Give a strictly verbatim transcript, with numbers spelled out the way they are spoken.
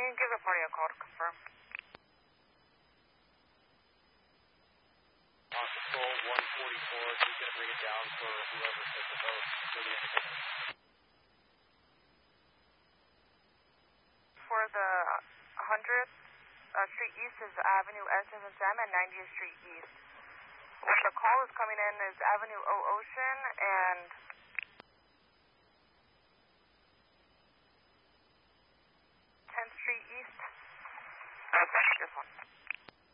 can give the party a call to confirm. On control one forty-four, he's going to bring it down for whoever took the vote for the individual. For the one hundredth uh, Street East is Avenue S as in Sam and ninetieth Street East. What the call is coming in is Avenue O Ocean and